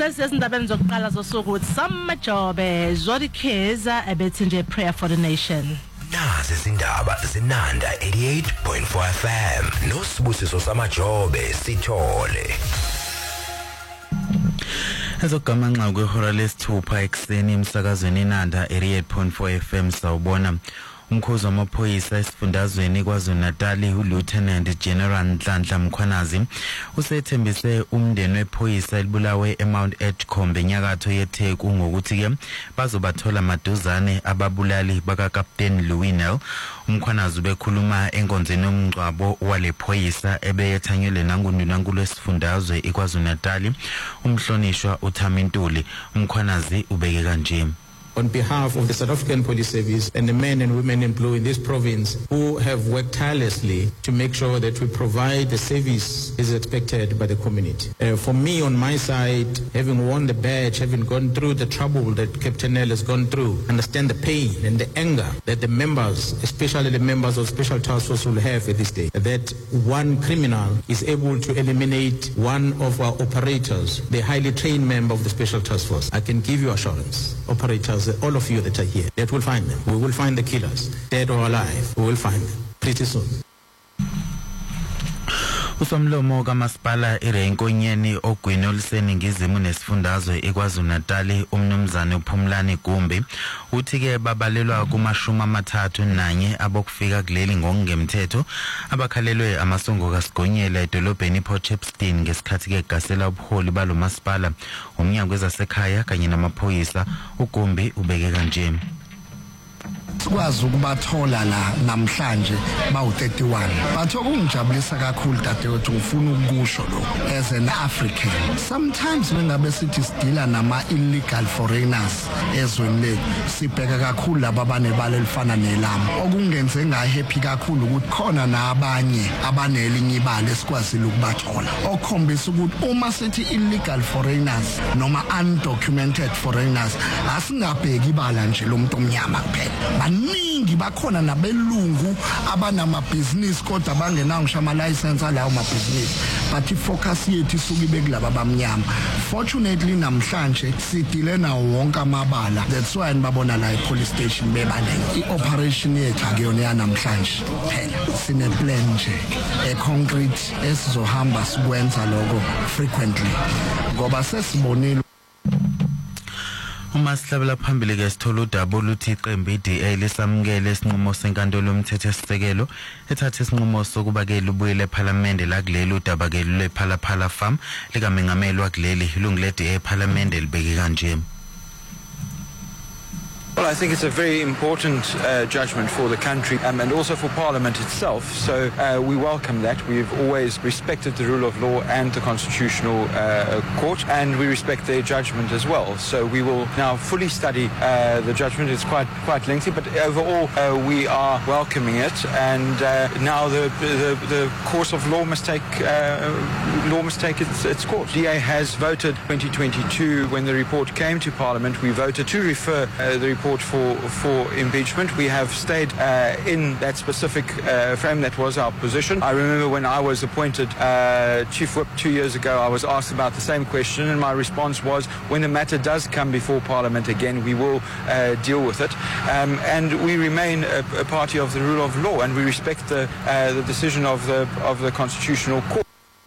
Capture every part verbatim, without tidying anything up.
Sesizindabeni zokuqala zosuku with some Majobe Zodi Keza ebethi nje prayer for the nation. Nazi izindaba zinanda eighty-eight point four F M noSibusiso samaJobe sithole. Ezogamanxa kwehora lesithupha ekseni emsakazweni Nanda eighty-eight point four F M sawubona. Umkhozi wamaphoyisa esifundazweni KwaZulu-Natal uLieutenant General Nhlanhla Mkhwanazi usethembise umndeni wephoyisa elibulawe eMount Edgecombe enyakatho yeTheku ngokuthi ke bazobathola maduzane ababulali bakaKapteni Louis. Umkhwanazi ubekhuluma enkonzweni yomngcwabo walephoyisa ebeyethanyelwe nangundunankulu esifundazwe iKwaZulu-Natal umhlonishwa uThamintuli. Umkhwanazi ubeke kanje: On behalf of the South African Police Service and the men and women employed in this province who have worked tirelessly to make sure that we provide the service as expected by the community. Uh, for me, on my side, having won the badge, having gone through the trouble that Captain L has gone through, understand the pain and the anger that the members, especially the members of Special Task Force, will have at this day. That one criminal is able to eliminate one of our operators, the highly trained member of the Special Task Force. I can give you assurance, operators, all of you that are here, that will find them. We will find the killers, dead or alive. We will find them pretty soon. Usomlomo kaMasipala iRenkonyeni ogwini oluseningizimu nesifundazwe eKwaZulu-Natal umnumzane uPhumlani Gumbi uthi ke babalelwa kumashumi amathathu nanye abokufika kuleli ngokungemthetho abakhalelwe amasongo kaSigonyela edolobheni iPort Shepstone ngesikhathi ke gasela ubuholi balo masipala umnyango wezasekhaya kanye namaphoyisa. uGumbi ubeke kanje: sikwazi ukubathola la namhlanje bawu thirty-one batho kungijabulisa kakhulu dadewethu ngifuna ukusho lo as an African sometimes bengabe sithi sidila nama illegal foreigners ezweni lethu sibheka kakhulu laba abanebala elifana nelami okungenze ngahappy kakhulu ukuthi khona nabanye abanelinye ibala esikwazile ukubathola okhombisa ukuthi uma sithi illegal foreigners noma undocumented foreigners asingabheki ibala nje lomuntu omnyama kuphela. Ningi bakhona nabelungu abanama business kodwa bangenawo ngisho ama license alawo ma business but ifocus yethu isuka ibe kulaba abamnyama. Fortunately namhlanje sidile nawo wonke amabala, that's why nibabona la e-police station bebaleke. I-operation yethu akuyona yanamhlanje phela, sine plan nje e concrete esizohamba sikwenza lokho frequently ngoba sesibonile. Uma sihlabela phambili ke sithola udaba oluthi iqembu iD A lesamukele isinqumo senkantolo yomthetho esisekelo ethatha isinqumo sokuba ke lubuyele eParliament la kuleli udaba ke lePhalaphala Farm likamengamelwa kuleli ilungu leD A eParliament libeke kanje: Well, I think it's a very important uh, judgment for the country um, and also for Parliament itself. So uh, we welcome that. We've always respected the rule of law and the Constitutional uh, Court, and we respect their judgment as well. So we will now fully study uh, the judgment. It's quite quite lengthy, but overall uh, we are welcoming it. And uh, now the, the the course of law must take uh, law must take its, its course. D A has voted twenty twenty-two when the report came to Parliament. We voted to refer uh, the report for for impeachment. We have stayed uh, in that specific uh, frame. That was our position. I remember when I was appointed uh, Chief Whip two years ago, I was asked about the same question, and my response was, when the matter does come before Parliament again, we will uh, deal with it. Um, and we remain a, a party of the rule of law, and we respect the uh, the decision of the of the Constitutional Court.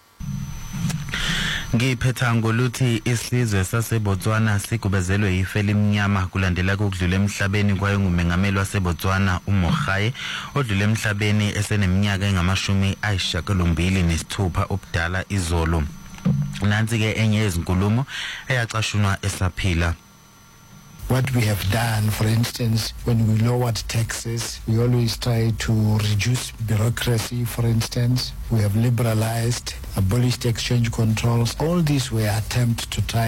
Ngiphetha ngoluthi isizwe saseBotswana sigubezelwe ife lemnyama kulandela kokudlula emhlabeni kwaye ngumengameli waseBotswana uMokgae odlule emhlabeni eseneminyaka engamashumi ayisishiyagalombili nesithupha obudala izolo. Nansi ke enye yezinkulumo eyacashunwa esaphila. What we have done, for instance, when we lowered taxes, we always try to reduce bureaucracy, for instance. We have liberalized, abolished exchange controls. All these were attempts to try